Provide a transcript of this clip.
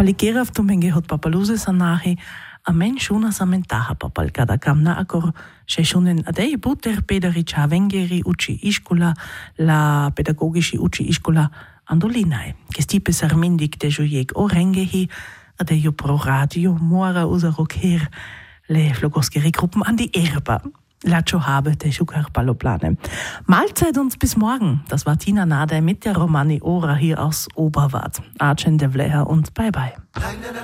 Palikera v tumenge hod papaluze sanahi, a men shuna samentaha papal kada kamna akor sheshunen adei buter pedericha vengeri uči iškula la pedagogiši uči iškula andolinai. Gestipe sarmindik de jojek orengehi adejo pro radio mora usarokher le flogoskeri gruppen an die Erba. Lacho habe de Schukar Paloplane. Mahlzeit uns bis morgen. Das war Tina Nade mit der Romani Ora hier aus Oberwart. Archen de Vleher und bye bye.